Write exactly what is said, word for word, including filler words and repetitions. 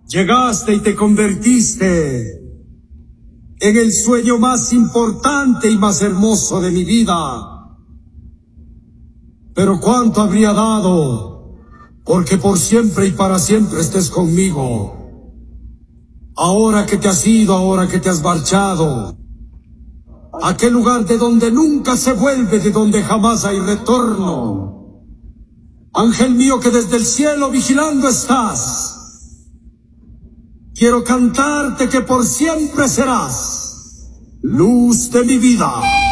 Llegaste y te convertiste en el sueño más importante y más hermoso de mi vida. Pero cuánto habría dado porque por siempre y para siempre estés conmigo. Ahora que te has ido, ahora que te has marchado, aquel lugar de donde nunca se vuelve, de donde jamás hay retorno. Ángel mío que desde el cielo vigilando estás, quiero cantarte que por siempre serás luz de mi vida.